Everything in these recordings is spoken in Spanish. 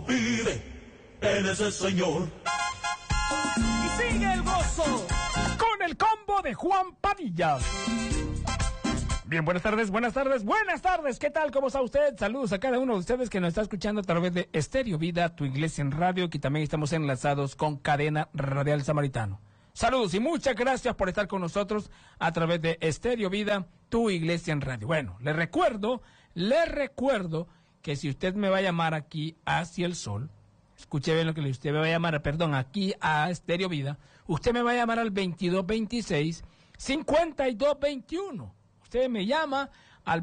vive en ese Señor. Y sigue el gozo con el combo de Juan Padilla. Bien, buenas tardes, buenas tardes, buenas tardes. ¿Qué tal? ¿Cómo está usted? Saludos a cada uno de ustedes que nos está escuchando a través de Estéreo Vida, tu iglesia en radio, que también estamos enlazados con Cadena Radial Samaritano. Saludos y muchas gracias por estar con nosotros a través de Estéreo Vida, tu iglesia en radio. Bueno, le recuerdo que si usted me va a llamar aquí hacia el sol, escuche bien lo que le usted me va a llamar, perdón, aquí a Estéreo Vida, usted me va a llamar al 2226-5221. Usted me llama al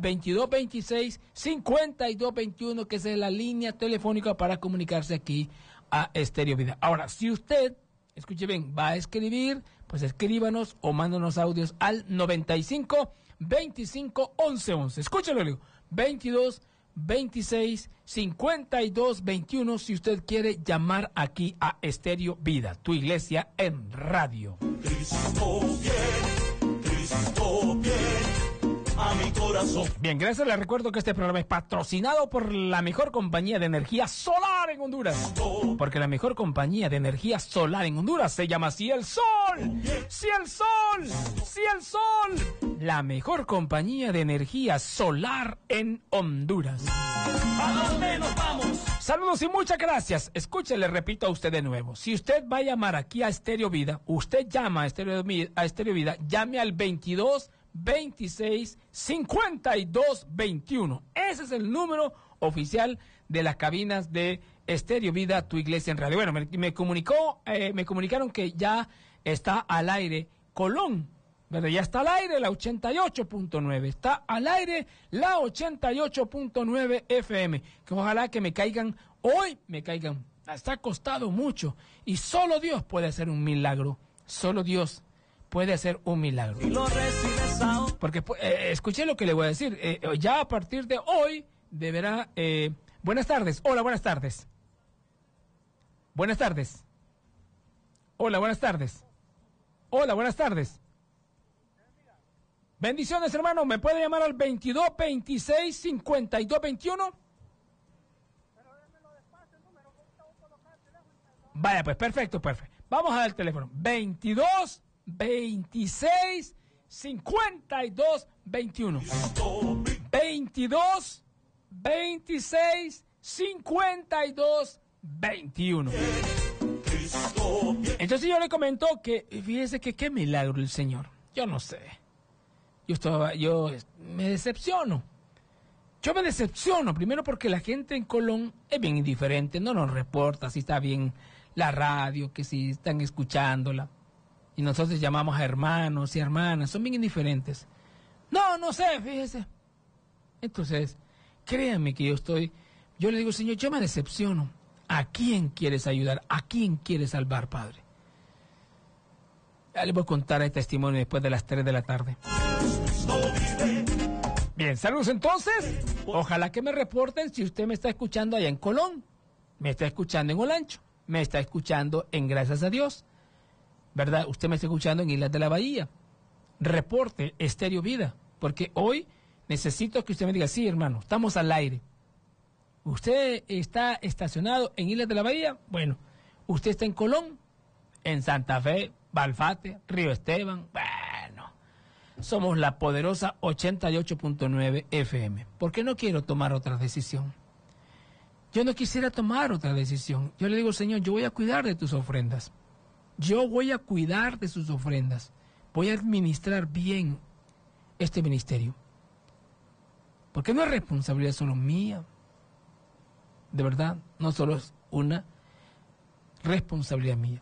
2226-5221, que es la línea telefónica para comunicarse aquí a Estéreo Vida. Ahora, si usted, escuche bien, va a escribir, pues escríbanos o mándanos audios al 95-25-11-11. Escúchelo, le digo, 2226-5221, si usted quiere llamar aquí a Estéreo Vida, tu iglesia en radio. Cristo viene a mi corazón. Bien, gracias. Les recuerdo que este programa es patrocinado por la mejor compañía de energía solar en Honduras. Porque la mejor compañía de energía solar en Honduras se llama Ciel Sol. Ciel Sol. Ciel Sol. La mejor compañía de energía solar en Honduras. ¿A dónde nos vamos? Saludos y muchas gracias. Escuche, le repito a usted de nuevo. Si usted va a llamar aquí a Estéreo Vida, usted llama a Estéreo Vida, llame al 2226-5221. Ese es el número oficial de las cabinas de Estéreo Vida, tu iglesia en radio. Bueno, me comunicaron que ya está al aire Colón, ¿verdad? Ya está al aire la 88.9, está al aire la 88.9 FM, que ojalá que me caigan, está costado mucho, y solo Dios puede hacer un milagro, solo Dios puede hacer un milagro. Y lo recibes ahora. Porque escuché lo que le voy a decir, ya a partir de hoy deberá, buenas tardes, hola, buenas tardes. Buenas tardes. Hola, buenas tardes. Hola, buenas tardes. Bendiciones, hermano. ¿Me puede llamar al 2226-5221? Vaya, pues, perfecto. Vamos a dar el teléfono. 2226-5221. 2226-5221. Entonces yo le comento que, fíjese que qué milagro el Señor. Yo no sé. Yo me decepciono. Yo me decepciono, primero porque la gente en Colón es bien indiferente, no nos reporta si está bien la radio, que si están escuchándola. Y nosotros llamamos a hermanos y hermanas, son bien indiferentes. No sé, fíjese. Entonces, créanme que yo le digo, Señor, yo me decepciono. ¿A quién quieres ayudar? ¿A quién quieres salvar, Padre? Ya les voy a contar el testimonio después de las 3 de la tarde. Bien, saludos entonces. Ojalá que me reporten si usted me está escuchando allá en Colón, me está escuchando en Olancho, me está escuchando en Gracias a Dios, ¿verdad? Usted me está escuchando en Islas de la Bahía. Reporte Estéreo Vida, porque hoy necesito que usted me diga, sí, hermano, estamos al aire. ¿Usted está estacionado en Islas de la Bahía? Bueno, usted está en Colón, en Santa Fe, Balfate, Río Esteban. Bueno, somos la poderosa 88.9 FM. ¿Por qué no quiero tomar otra decisión? Yo no quisiera tomar otra decisión. Yo le digo, Señor, yo voy a cuidar de tus ofrendas. Yo voy a cuidar de sus ofrendas. Voy a administrar bien este ministerio. Porque no es responsabilidad solo mía. De verdad, no solo es una responsabilidad mía.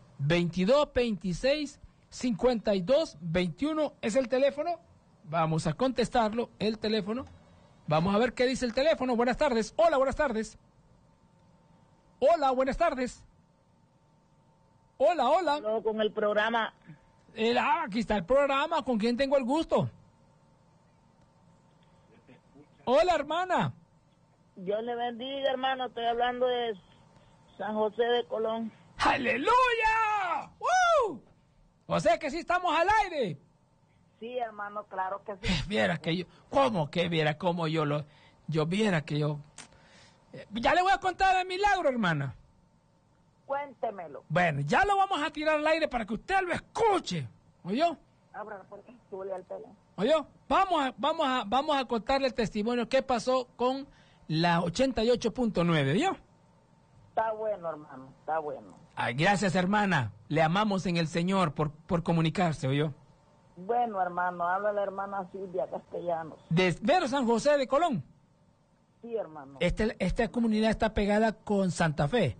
2226-5221 es el teléfono. Vamos a contestarlo, el teléfono. Vamos a ver qué dice el teléfono. Buenas tardes. Hola, buenas tardes. Hola, buenas tardes. Hola. No, con el programa. Aquí está el programa. ¿Con quién tengo el gusto? Hola, hermana. Dios le bendiga, hermano. Estoy hablando de San José de Colón. ¡Aleluya! ¡Woo! O sea que sí estamos al aire. Sí, hermano, claro que sí. Viera que yo, ¿cómo que viera cómo yo viera que yo, Ya le voy a contar el milagro, hermana. Cuéntemelo. Bueno, ya lo vamos a tirar al aire para que usted lo escuche. ¿Oyó? Abra la puerta, súbele al pelo. ¿Oyó? Vamos a contarle el testimonio que pasó con la 88.9, ¿oyó? Está bueno, hermano, está bueno. Ay, gracias, hermana. Le amamos en el Señor por comunicarse, ¿oyó? Bueno, hermano, habla la hermana Silvia Castellanos. De Vero San José de Colón. Sí, hermano. Esta comunidad está pegada con Santa Fe.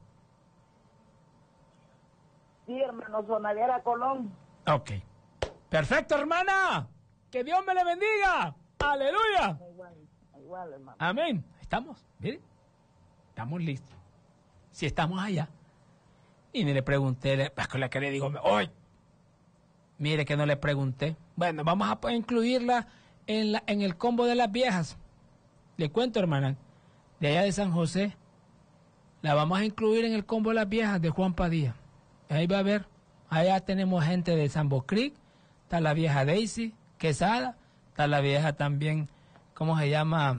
Sí, hermano, Sonadera Colón. Ok. Perfecto, hermana. Que Dios me le bendiga. Aleluya. Igual, hermano. Amén. Estamos, mire. Estamos listos. Si estamos allá. Y ni le pregunté, con la que le digo, hoy. Mire que no le pregunté. Bueno, vamos a incluirla en el combo de las viejas. Le cuento, hermana, de allá de San José. La vamos a incluir en el combo de las viejas de Juan Padilla. Ahí va a ver. Allá tenemos gente de Sambo Creek. Está la vieja Daisy Quesada. Está la vieja también, ¿cómo se llama?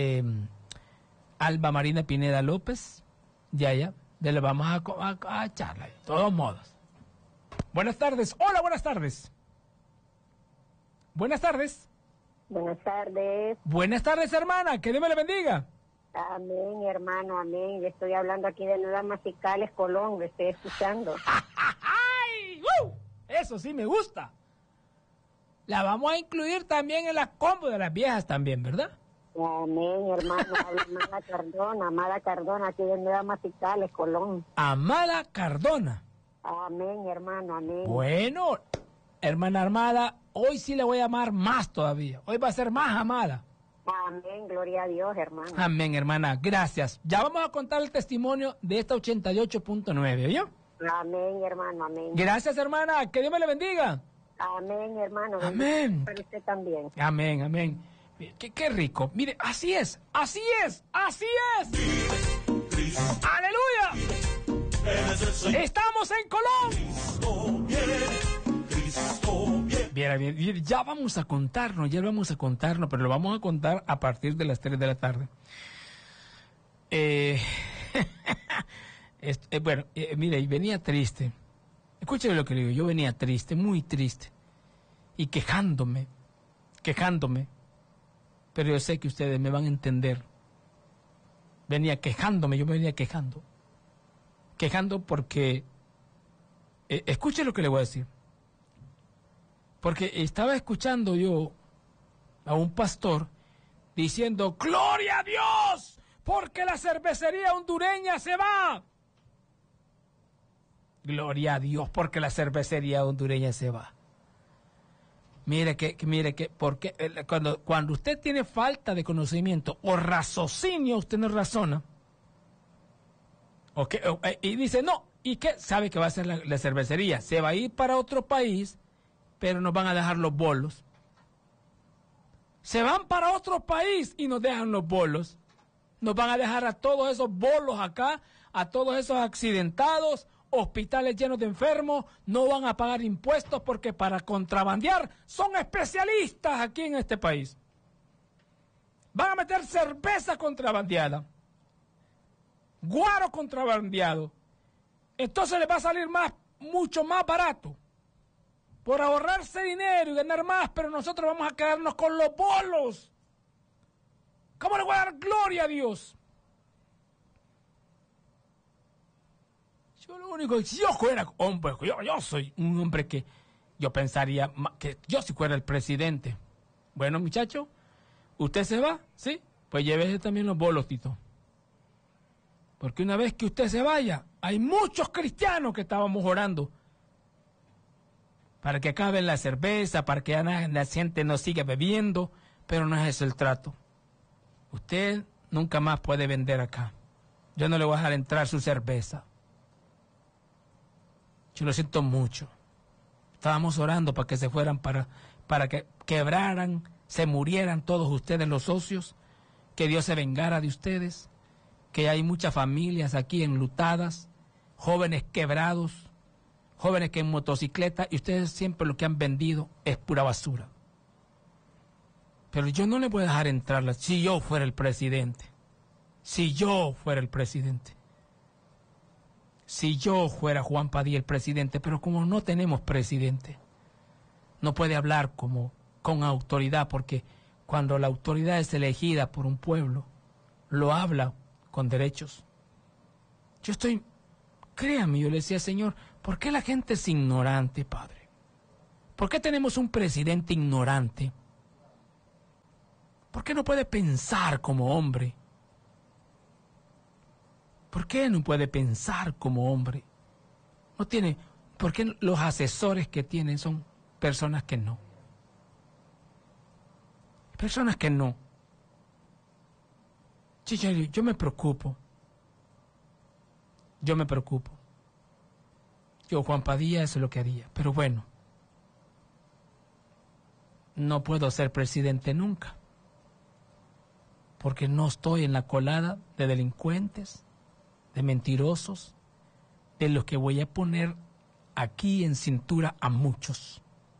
Alba Marina Pineda López. De allá. Le vamos a echarla. De todos modos. Buenas tardes. Hola, buenas tardes. Buenas tardes. Buenas tardes. Buenas tardes, hermana. Que Dios me le bendiga. Amén, hermano, amén. Le estoy hablando aquí de Nuevas Masticales, Colón. Le estoy escuchando. ¡Ay! Eso sí me gusta. La vamos a incluir también en la combo de las viejas también, ¿verdad? Amén, hermano. Habla Amada Cardona, aquí de Nuevas Masticales, Colón. Amada Cardona. Amén, hermano, amén. Bueno, hermana Armada, hoy sí le voy a amar más todavía. Hoy va a ser más amada. Amén, gloria a Dios, hermano. Amén, hermana, gracias. Ya vamos a contar el testimonio de esta 88.9, ¿oyó? Amén, hermano, amén. Gracias, hermana, que Dios me le bendiga. Amén, hermano. Amén. Para usted también. Amén, amén. Qué rico. Mire, así es, así es, así es. ¡Aleluya! ¡Estamos en Colón! Bien, ya vamos a contarnos, pero lo vamos a contar a partir de las 3 de la tarde. Mire, venía triste. Escúcheme lo que le digo, yo venía triste, muy triste. Y quejándome. Pero yo sé que ustedes me van a entender. Yo me venía quejando. Quejando porque, escuche lo que le voy a decir, porque estaba escuchando yo a un pastor diciendo, ¡Gloria a Dios! Porque la cervecería hondureña se va. Gloria a Dios, porque la cervecería hondureña se va. Mire que, porque cuando usted tiene falta de conocimiento o raciocinio, usted no razona. Y dice, no, ¿y qué? Sabe que va a ser la cervecería. Se va a ir para otro país, pero nos van a dejar los bolos. Se van para otro país y nos dejan los bolos. Nos van a dejar a todos esos bolos acá, a todos esos accidentados, hospitales llenos de enfermos, no van a pagar impuestos porque para contrabandear son especialistas aquí en este país. Van a meter cerveza contrabandeada. Guaro contrabandeado. Entonces les va a salir mucho más barato por ahorrarse dinero y ganar más, pero nosotros vamos a quedarnos con los bolos. ¿Cómo le voy a dar gloria a Dios? Yo lo único, si yo fuera hombre, yo soy un hombre que yo pensaría que yo si fuera el presidente. Bueno, muchacho, ¿usted se va? ¿Sí? Pues llévese también los bolos, Tito. Porque una vez que usted se vaya, hay muchos cristianos que estábamos orando para que acaben la cerveza, para que la gente no siga bebiendo, pero no es ese el trato. Usted nunca más puede vender acá. Yo no le voy a dejar entrar su cerveza. Yo lo siento mucho. Estábamos orando para que se fueran, para que quebraran, se murieran todos ustedes los socios, que Dios se vengara de ustedes. Que hay muchas familias aquí enlutadas, jóvenes quebrados, jóvenes que en motocicleta, y ustedes siempre lo que han vendido es pura basura. Pero yo no le voy a dejar entrar si yo fuera el presidente. Si yo fuera el presidente. Si yo fuera Juan Padilla el presidente, pero como no tenemos presidente, no puede hablar como con autoridad, porque cuando la autoridad es elegida por un pueblo, lo habla con derechos. Yo estoy, créame, yo le decía, Señor, ¿por qué la gente es ignorante, Padre? ¿Por qué tenemos un presidente ignorante? ¿Por qué no puede pensar como hombre? ¿Por qué no puede pensar como hombre? No tiene, ¿por qué los asesores que tienen son personas que no? Personas que no. Sí, yo me preocupo. Yo me preocupo. Yo, Juan Padilla, eso es lo que haría. Pero bueno, no puedo ser presidente nunca. Porque no estoy en la colada de delincuentes, de mentirosos, de los que voy a poner aquí en cintura a muchos.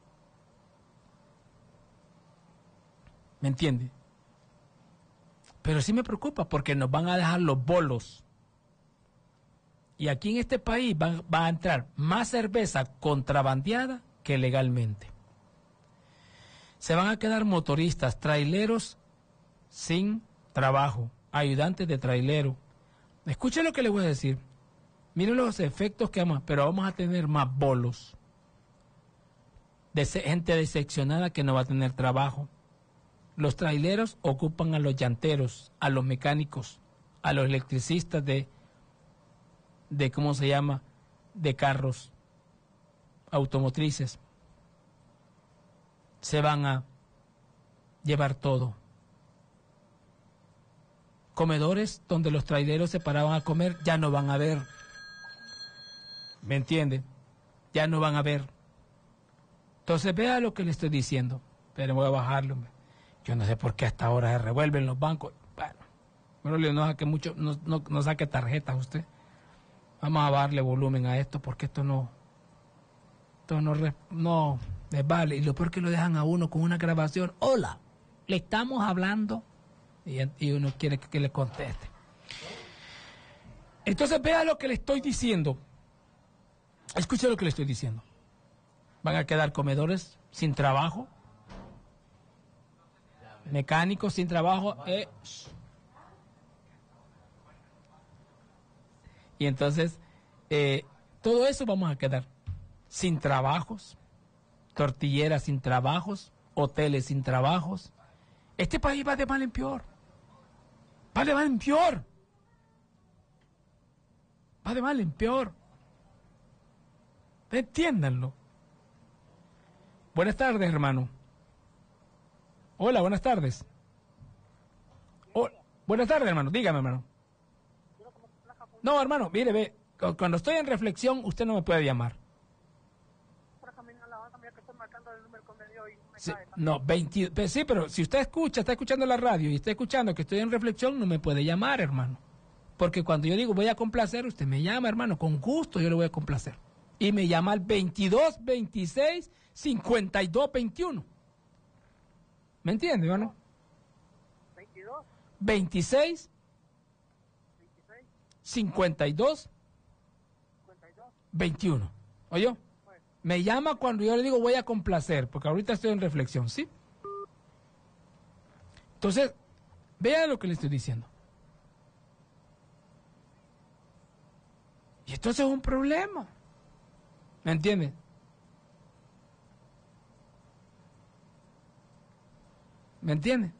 ¿Me entiende? Pero sí me preocupa porque nos van a dejar los bolos. Y aquí en este país va a entrar más cerveza contrabandeada que legalmente. Se van a quedar motoristas, traileros sin trabajo, ayudantes de trailero. Escuchen lo que les voy a decir. Miren los efectos que vamos, pero vamos a tener más bolos. De gente decepcionada que no va a tener trabajo. Los traileros ocupan a los llanteros, a los mecánicos, a los electricistas de ¿cómo se llama? De carros automotrices. Se van a llevar todo. Comedores donde los traileros se paraban a comer ya no van a haber. ¿Me entienden? Ya no van a haber. Entonces vea lo que le estoy diciendo. Pero voy a bajarlo. Yo no sé por qué hasta ahora se revuelven los bancos. Bueno, no saque mucho, no saque tarjetas usted. Vamos a darle volumen a esto porque esto no les vale. Y lo peor que lo dejan a uno con una grabación. Hola, le estamos hablando. Y uno quiere que le conteste. Entonces vea lo que le estoy diciendo. Escuche lo que le estoy diciendo. Van a quedar comedores sin trabajo. Mecánicos sin trabajo. Y entonces todo eso vamos a quedar sin trabajos. Tortilleras sin trabajos. Hoteles sin trabajos. Este país va de mal en peor. Va de mal en peor. Va de mal en peor. Entiéndanlo. Buenas tardes, hermano. Hola, buenas tardes. Buenas tardes, hermano. Dígame, hermano. No, hermano, mire, ve. Cuando estoy en reflexión, usted no me puede llamar. Sí, no, 20, sí, pero si usted está escuchando la radio y está escuchando que estoy en reflexión, no me puede llamar, hermano. Porque cuando yo digo voy a complacer, usted me llama, hermano, con gusto yo le voy a complacer. Y me llama al 22 26 52 21. ¿Me entiende, hermano? 22 26 52 21. ¿Oyó? Me llama cuando yo le digo voy a complacer, porque ahorita estoy en reflexión, ¿sí? Entonces, vea lo que le estoy diciendo. Y entonces es un problema. ¿Me entiende? ¿Me entiende?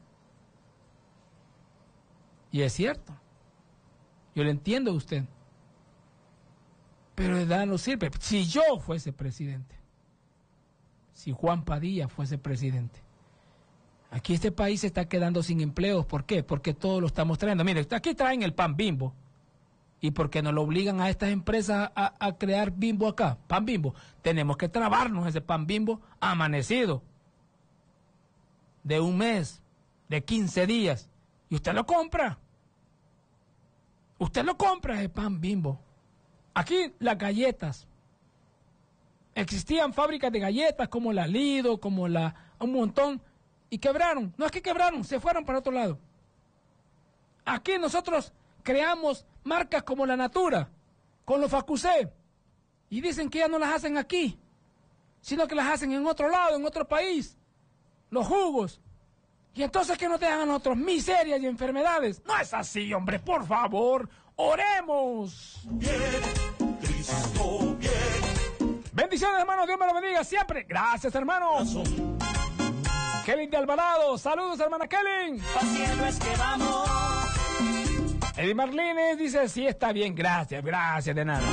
Y es cierto. Yo le entiendo a usted. Pero de edad no sirve. Si yo fuese presidente, si Juan Padilla fuese presidente, aquí este país se está quedando sin empleos. ¿Por qué? Porque todo lo estamos trayendo. Mire, aquí traen el pan Bimbo. ¿Y por qué no lo obligan a estas empresas a crear Bimbo acá? Pan Bimbo. Tenemos que trabarnos ese pan Bimbo amanecido. De un mes, de 15 días. Y usted lo compra. Usted lo compra ese pan Bimbo. Aquí las galletas. Existían fábricas de galletas como la Lido, como un montón. Y quebraron. No es que quebraron, se fueron para otro lado. Aquí nosotros creamos marcas como la Natura, con los Facusé, y dicen que ya no las hacen aquí, sino que las hacen en otro lado, en otro país, los jugos. Y entonces que nos dejan a nosotros miserias y enfermedades. No es así, hombre, por favor, oremos. Bien, Cristo, bien. Bendiciones, hermano, Dios me lo bendiga siempre. Gracias, hermano. Corazón, Kelly de Alvarado, saludos, hermana Kelly. al cielo es que vamos. Eddie Marlínez dice, sí, está bien, gracias, de nada.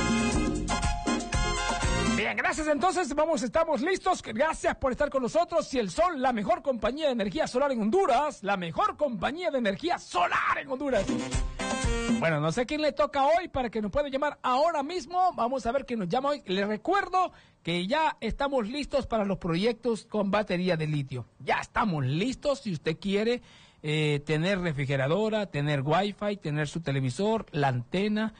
Bien, gracias, entonces, estamos listos. Gracias por estar con nosotros. Y el Sol, la mejor compañía de energía solar en Honduras. La mejor compañía de energía solar en Honduras. Bueno, no sé quién le toca hoy para que nos pueda llamar ahora mismo. Vamos a ver quién nos llama hoy. Les recuerdo que ya estamos listos para los proyectos con batería de litio. Ya estamos listos. Si usted quiere tener refrigeradora, tener wifi, tener su televisor, la antena,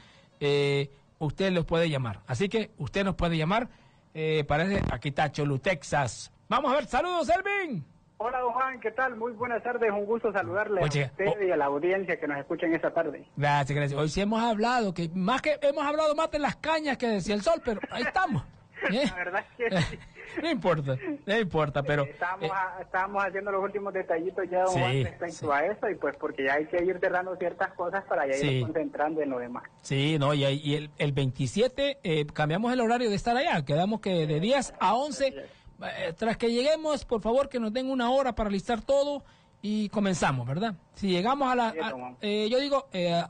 usted los puede llamar. Así que usted nos puede llamar. Parece, aquí está Cholu, Texas. Vamos a ver, saludos, Elvin. Hola, don Juan, ¿qué tal? Muy buenas tardes, un gusto saludarle Oye, a usted y a la audiencia que nos escuchen esta tarde. Gracias, gracias. Hoy sí hemos hablado, que hemos hablado más de las cañas que decía el sol, pero ahí estamos. La verdad es que sí. No importa, pero... Estábamos haciendo los últimos detallitos ya, don Sí, Juan, respecto sí. a eso, y pues porque ya hay que ir cerrando ciertas cosas para ya Sí. ir concentrando en lo demás. Sí, no, y el 27 cambiamos el horario de estar allá. Quedamos que de 10 a 11, tras que lleguemos, por favor, que nos den una hora para listar todo y comenzamos, ¿verdad? Si llegamos a la... Sí, Tomás. yo digo,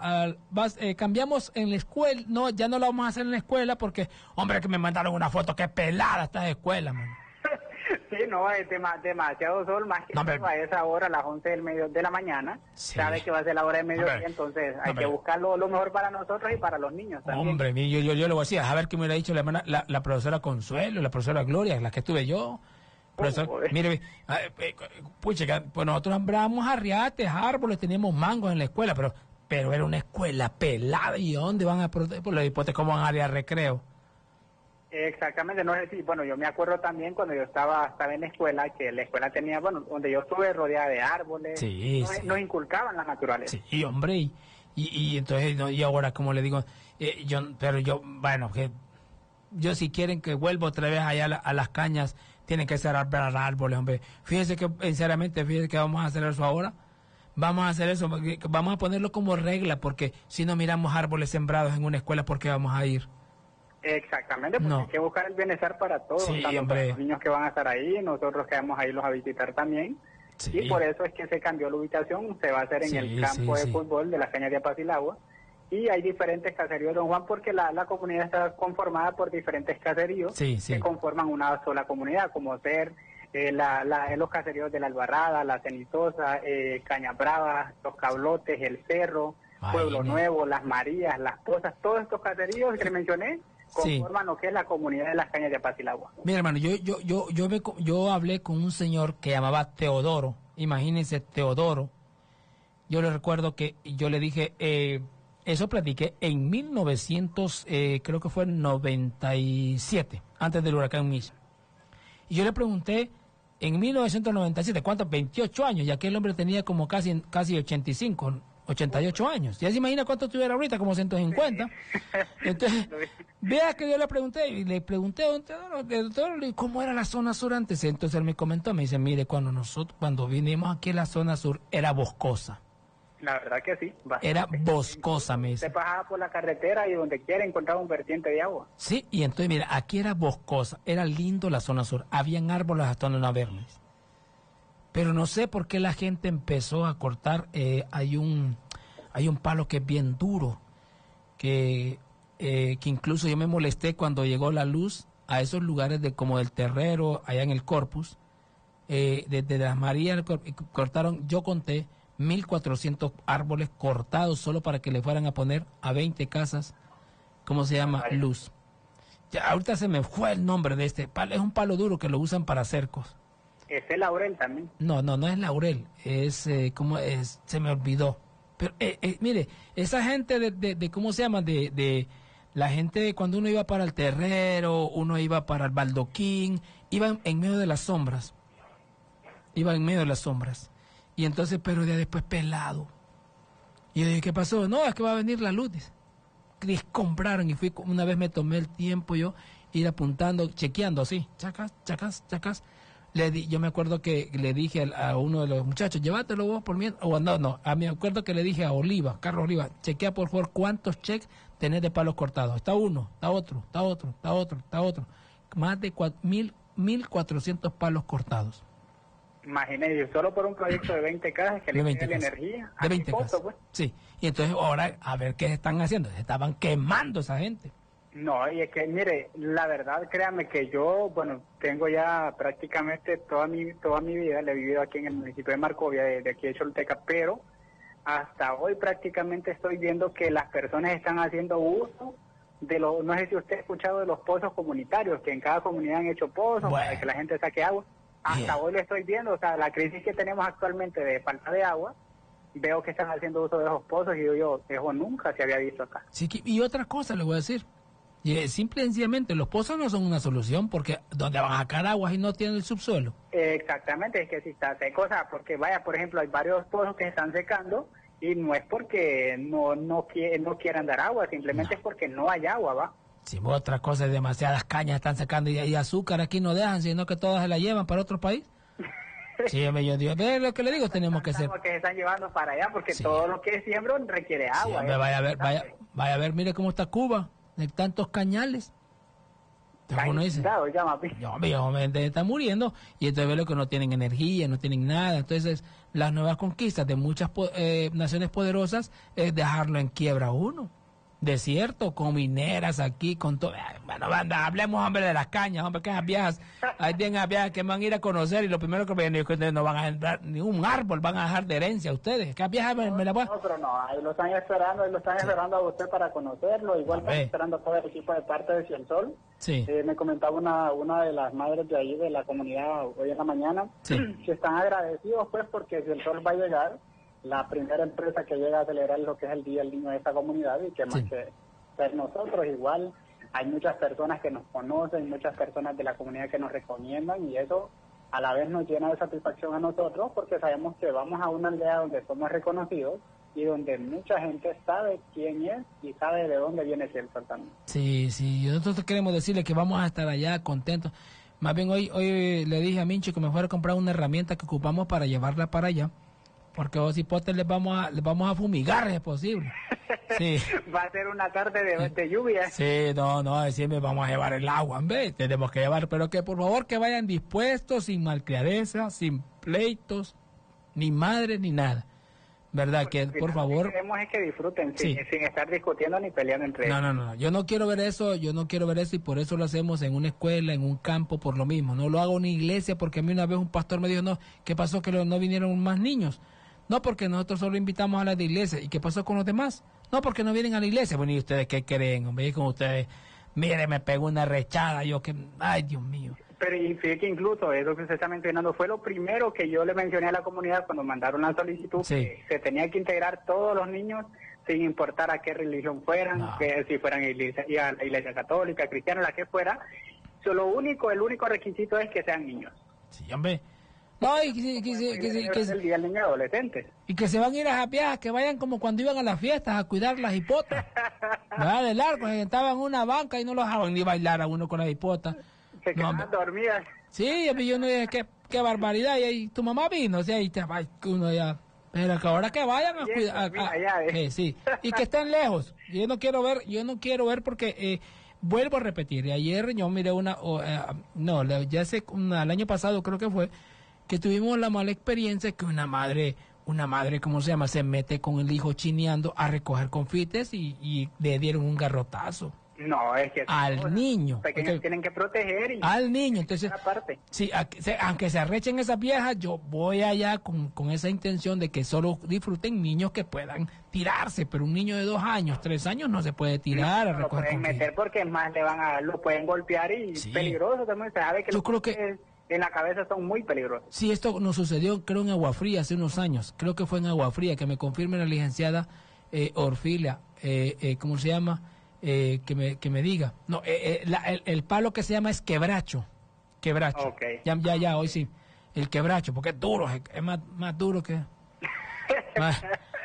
cambiamos en la escuela, no, ya no lo vamos a hacer en la escuela porque, hombre, que me mandaron una foto que pelada esta escuela, man. Sí, no, es demasiado sol, más que No, hombre. todo a esa hora, a las 11 de la mañana, Sí. sabe que va a ser la hora de mediodía, Hombre. entonces hay Hombre. que buscar lo mejor para nosotros y para los niños también. Hombre, yo le voy a decir, a ver qué me hubiera dicho la profesora Consuelo, la profesora Gloria, la que estuve yo. Profesor, joder. mire, pucha, pues nosotros sembrábamos arriates, árboles, teníamos mangos en la escuela, pero era una escuela pelada. ¿Y dónde van a proteger? Por los hipótesis, ¿cómo van a área de recreo? Exactamente, no sé si, bueno, yo me acuerdo también cuando yo estaba en la escuela, que la escuela tenía, bueno, donde yo estuve rodeada de árboles, Sí, sí. nos inculcaban la naturaleza. Sí, hombre, y entonces, no, y ahora, como le digo, bueno, que yo si quieren que vuelva otra vez allá a las cañas, tienen que ser árboles, hombre. Fíjese que, sinceramente, que vamos a hacer eso ahora. Vamos a hacer eso, vamos a ponerlo como regla, porque si no miramos árboles sembrados en una escuela, ¿por qué vamos a ir? Exactamente, porque No. hay que buscar el bienestar para todos, Sí, tanto hombre. para los niños que van a estar ahí, nosotros que vamos a irlos a visitar también. Sí. Y por eso es que se cambió la ubicación, se va a hacer en Sí, el campo sí, de sí. fútbol de las Cañas de Apacilagua. Y hay diferentes caseríos, don Juan, porque la comunidad está conformada por diferentes caseríos Sí, sí. que conforman una sola comunidad, como ser los caseríos de la Albarrada, la Cenizosa, Cañas Bravas, Los Cablotes, El Cerro, Ay, Pueblo no. Nuevo, Las Marías, Las Pozas, todos estos caseríos que le mencioné Sí. conforman lo que es la comunidad de las Cañas de Apacilagua. Mira, hermano, yo hablé con un señor que llamaba Teodoro. Imagínense, Teodoro. Yo le recuerdo que yo le dije, eso platiqué en 1900, creo que fue en 97, antes del huracán Mitch. Y yo le pregunté, en 1997, ¿cuántos? 28 años, y aquel hombre tenía como casi 85, 88 años. ¿Ya se imagina cuánto tuviera ahorita? Como 150. Entonces, vea que yo le pregunté, don Teodoro, ¿cómo era la zona sur antes? Entonces él me comentó, me dice, mire, cuando vinimos aquí a la zona sur, era boscosa. La verdad que sí. bastante. Era boscosa, me dice. Se pasaba por la carretera y donde quiera encontraba un vertiente de agua. Sí, y entonces, mira, aquí era boscosa, era lindo la zona sur, habían árboles hasta donde no haberles. Pero no sé por qué la gente empezó a cortar, hay un palo que es bien duro, que incluso yo me molesté cuando llegó la luz a esos lugares como del Terrero, allá en el Corpus, desde las Marías, cortaron, yo conté, 1.400 árboles cortados solo para que le fueran a poner a 20 casas, ¿cómo se llama? Luz. Ya, ahorita se me fue el nombre de este palo, es un palo duro que lo usan para cercos. Es el laurel también. No es laurel, es, ¿cómo es? Se me olvidó. Pero, mire, esa gente de ¿cómo se llama? De la gente cuando uno iba para el Terrero, uno iba para el Baldoquín, iban en medio de las sombras. Y entonces, pero ya después pelado. Y yo dije, ¿qué pasó? No, es que va a venir la luz. Dice. Compraron y fui, una vez me tomé el tiempo yo, ir apuntando, chequeando así, chacas, chacas, chacas. Yo me acuerdo que le dije a uno de los muchachos, llévatelo vos por mí, o no, me acuerdo que le dije a Oliva, Carlos Oliva, chequea por favor cuántos cheques tenés de palos cortados. Está uno, está otro, está otro, está otro, está otro. Más de 1.400 palos cortados. Imagínese, solo por un proyecto de 20 casas que le tiene la energía. De 20 casas, pues. Sí, y entonces ahora a ver qué están haciendo. Se estaban quemando esa gente. No, y es que, mire, la verdad, créame que yo, bueno, tengo ya prácticamente toda mi vida, la he vivido aquí en el municipio de Marcovia, de aquí de Choluteca, pero hasta hoy prácticamente estoy viendo que las personas están haciendo uso de los, no sé si usted ha escuchado de los pozos comunitarios, que en cada comunidad han hecho pozos para que la gente saque agua. Hasta hoy lo estoy viendo, o sea, la crisis que tenemos actualmente de falta de agua, veo que están haciendo uso de esos pozos y digo yo, eso nunca se había visto acá. Sí, y otra cosa le voy a decir. Simple y sencillamente, los pozos no son una solución porque donde van a sacar aguas y no tienen el subsuelo. Exactamente, es que si está seco, o sea, porque vaya, por ejemplo, hay varios pozos que se están secando y no es porque no quieran dar agua, simplemente es porque no hay agua, ¿va? Sí, otra cosa, demasiadas cañas están sacando y azúcar aquí no dejan, sino que todas se la llevan para otro país. Sí, yo digo, ve lo que le digo, tenemos que ser. Que se están llevando para allá porque todo lo que siembran requiere agua. Sí, vaya a ver, mire cómo está Cuba. De tantos cañales. Uno dice, está muriendo y entonces ve lo que no tienen energía, no tienen nada. Entonces las nuevas conquistas de muchas naciones poderosas es dejarlo en quiebra uno. Desierto, con mineras aquí, con todo. Bueno, banda, hablemos, hombre, de las cañas, hombre, que esas viejas, hay viejas que van a ir a conocer y lo primero que ven es que ustedes no van a dar ni un árbol, van a dejar de herencia a ustedes. ¿Qué viejas me la voy a...? No, pero no, ahí lo están esperando a usted para conocerlo, igual están esperando a todo el equipo de parte de Cielsol. Sí. Me comentaba una de las madres de ahí, de la comunidad, hoy en la mañana, que están agradecidos pues porque Cielsol va a llegar, la primera empresa que llega a celebrar lo que es el Día del Niño de esta comunidad y que más que ser nosotros igual hay muchas personas que nos conocen, muchas personas de la comunidad que nos recomiendan y eso a la vez nos llena de satisfacción a nosotros porque sabemos que vamos a una aldea donde somos reconocidos y donde mucha gente sabe quién es y sabe de dónde viene Cielsol también. Sí, nosotros queremos decirle que vamos a estar allá contentos. Más bien hoy le dije a Mincho que me fuera a comprar una herramienta que ocupamos para llevarla para allá. Porque los hipotes les vamos a fumigar, es posible. Sí. Va a ser una tarde de lluvia. Sí, no, decirme vamos a llevar el agua, ¿ves? Tenemos que llevar, pero que por favor que vayan dispuestos, sin malcriadeza, sin pleitos, ni madre ni nada. ¿Verdad? Que por favor... Lo que queremos es que disfruten, sin estar discutiendo ni peleando entre ellos. No, yo no quiero ver eso y por eso lo hacemos en una escuela, en un campo, por lo mismo. No lo hago en una iglesia porque a mí una vez un pastor me dijo, no, ¿qué pasó que no vinieron más niños? No, porque nosotros solo invitamos a las de iglesia. ¿Y qué pasó con los demás? No, porque no vienen a la iglesia. Bueno, ¿y ustedes qué creen? Hombre, y con ustedes, mire, me pegó una rechada, ay, Dios mío. Pero y fíjate que incluso eso que usted está mencionando fue lo primero que yo le mencioné a la comunidad cuando mandaron la solicitud, que se tenía que integrar todos los niños sin importar a qué religión fueran, que si fueran a la iglesia católica, cristiana, la que fuera. El único requisito es que sean niños. Sí, hombre. No, el día del niño y adolescente. Y que se van a ir a japear, que vayan como cuando iban a las fiestas a cuidar las hipotas. ¿Verdad? De largo, se sentaban en una banca y no los dejaban ni bailar a uno con las hipotas. Se quedaban dormidas. Sí, yo no dije, qué barbaridad. Y ahí tu mamá vino, o sea, y te va uno ya. Pero que ahora que vayan a cuidar. Sí, y que estén lejos. Yo no quiero ver porque vuelvo a repetir. Ayer yo miré el año pasado creo que fue, que tuvimos la mala experiencia que una madre, ¿cómo se llama? Se mete con el hijo chineando a recoger confites y le dieron un garrotazo. No, es que al niño. Los pequeños tienen que proteger. Al niño, entonces, sí, aunque se arrechen esas viejas, yo voy allá con esa intención de que solo disfruten niños que puedan tirarse, pero un niño de 2 años, 3 años no se puede tirar a recoger confites. Lo pueden meter porque más lo pueden golpear y peligroso también, sabe que yo creo que en la cabeza son muy peligrosos. Sí, esto nos sucedió, creo, en Agua Fría hace unos años. Creo que fue en Agua Fría, que me confirme la licenciada Orfilia, ¿cómo se llama? Que me diga. No, el palo que se llama es quebracho. Okay. Ya, hoy sí. El quebracho, porque es duro, es más duro que...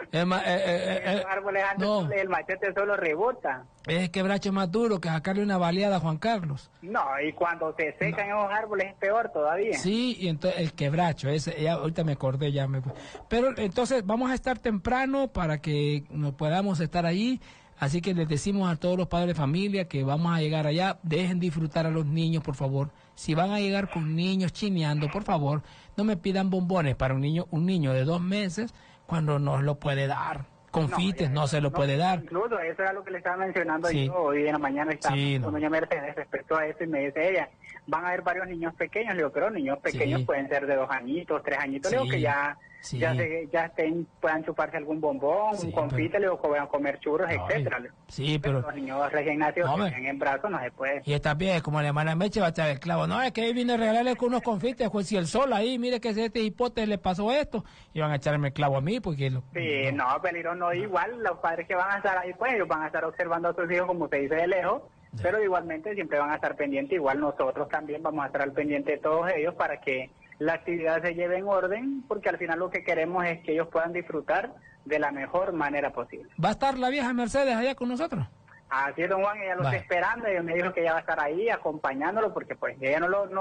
Esos árboles antes, no. el machete solo rebota. Es quebracho más duro que sacarle una baleada a Juan Carlos. No, y cuando se secan esos árboles es peor todavía. Sí, y entonces el quebracho, ese, ya, ahorita me acordé, pero entonces vamos a estar temprano para que nos podamos estar allí, así que les decimos a todos los padres de familia que vamos a llegar allá, dejen disfrutar a los niños, por favor. Si van a llegar con niños chineando, por favor, no me pidan bombones para un niño de 2 meses cuando nos lo puede dar. Confites no se lo puede dar. Incluso eso era lo que le estaba mencionando Sí. yo hoy en la mañana. Estaba Sí, con no. doña Mercedes respecto a eso y me dice ella, van a haber varios niños pequeños. Le digo, pero niños pequeños Sí. pueden ser de 2 añitos, 3 añitos. Le digo Sí. que ya Sí. puedan chuparse algún bombón, Sí, un confite, le digo que puedan comer churros, No, etcétera. sí, pero... Los niños recién nacidos No, que me- tienen en brazos no se puede. Y está bien, como la hermana Meche va a estar el clavo. No, es que ahí vine a regalarle con unos confites, pues si el sol ahí, mire que este hipote le pasó esto, y van a echarme el clavo a mí, porque... Sí, no, peligro no, igual los padres que van a estar ahí, pues ellos van a estar observando a sus hijos como se dice de lejos, pero igualmente siempre van a estar pendientes, igual nosotros también vamos a estar al pendiente de todos ellos para que la actividad se lleve en orden, porque al final lo que queremos es que ellos puedan disfrutar de la mejor manera posible. ¿Va a estar la vieja Mercedes allá con nosotros? Así es, don Juan, ella lo Vale. está esperando, ella me dijo que ella va a estar ahí acompañándolo, porque pues ella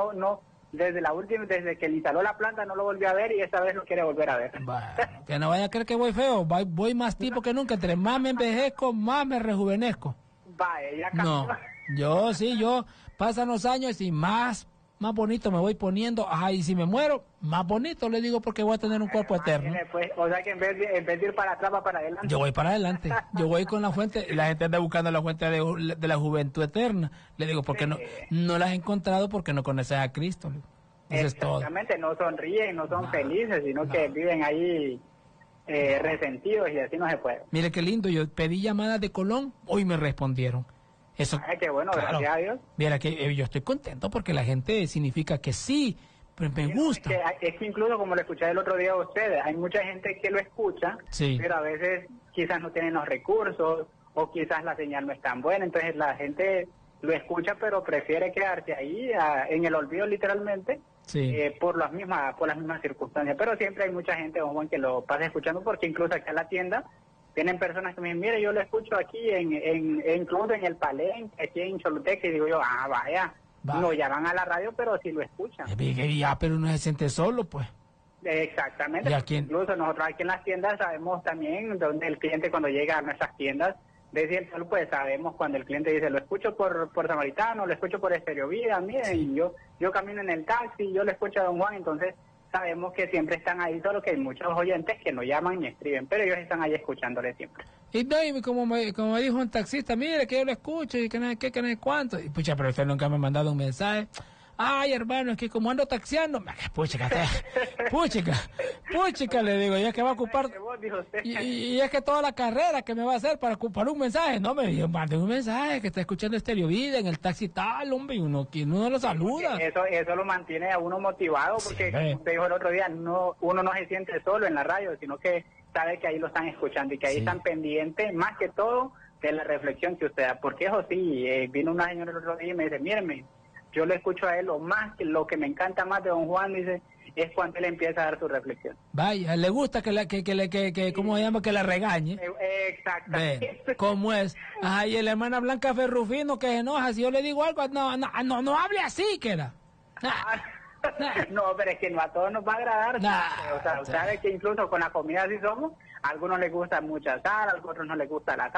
desde que le instaló la planta no lo volvió a ver y esta vez lo quiere volver a ver. Bueno, que no vaya a creer que voy feo, voy más tipo que nunca, entre más me envejezco, más me rejuvenezco. Va, ella No, cambió. yo pasan los años y más bonito me voy poniendo, ajá, y si me muero, más bonito, le digo, porque voy a tener un cuerpo eterno. Pues, o sea que en vez de ir para atrás va para adelante. Yo voy para adelante, yo voy con la fuente, y la gente anda buscando la fuente de la juventud eterna. Le digo, porque no la has encontrado porque no conoces a Cristo. Le digo. Eso es todo. Exactamente, no sonríen, no son felices, sino que viven ahí resentidos y así no se puede. Mire qué lindo, yo pedí llamadas de Colón, hoy me respondieron. Eso, Ay, qué bueno, claro. gracias a Dios. Mira que yo estoy contento porque la gente significa que sí, pero me gusta. Es que incluso como lo escuché el otro día a ustedes, hay mucha gente que lo escucha, Sí. pero a veces quizás no tienen los recursos o quizás la señal no es tan buena, entonces la gente lo escucha pero prefiere quedarse ahí en el olvido literalmente. Sí. Por las mismas circunstancias, pero siempre hay mucha gente, don Juan, que lo pasa escuchando, porque incluso aquí en la tienda tienen personas que me dicen, mire, yo lo escucho aquí incluso en el Palenque, aquí en Choluteca, y digo yo, vaya, no llaman a la radio, pero sí lo escuchan. Ya, pero uno se siente solo, pues. Exactamente, ¿Y a quién? incluso nosotros aquí en las tiendas sabemos también donde el cliente cuando llega a nuestras tiendas, desde el sol, pues sabemos cuando el cliente dice, lo escucho por Samaritano, lo escucho por Estéreo Vida, miren, Sí. yo camino en el taxi, yo lo escucho a don Juan, entonces sabemos que siempre están ahí, solo que hay muchos oyentes que no llaman ni escriben, pero ellos están ahí escuchándole siempre. Y no, y como me dijo un taxista, mire que yo lo escucho y que no sé qué, que no sé cuánto. Y pucha, pero usted nunca me ha mandado un mensaje. Ay, hermano, es que como ando taxiando, puchica, le digo, ya que va a ocupar, Vos, dijo usted. y es que toda la carrera que me va a hacer para ocupar un mensaje, no me dijo, mande un mensaje que está escuchando Estéreo Vida en el taxi tal, hombre, y uno lo saluda. Eso lo mantiene a uno motivado, porque Sí. como usted dijo el otro día, uno no se siente solo en la radio, sino que sabe que ahí lo están escuchando y que ahí Sí. están pendientes, más que todo, de la reflexión que usted da. Porque eso sí, vino una señora el otro día y me dice, míreme, yo lo escucho a él, lo que me encanta más de don Juan, dice, es cuando él empieza a dar su reflexión. Vaya, le gusta ¿cómo se llama? Que la regañe. Exactamente. Ve, ¿cómo es? Ajá, y la hermana Blanca Ferrufino que se enoja, si yo le digo algo, no hable así, queda. No, pero es que no a todos nos va a agradar. Nah. O sea, sabe que incluso con la comida así somos, a algunos les gusta mucha sal, a otros no les gusta la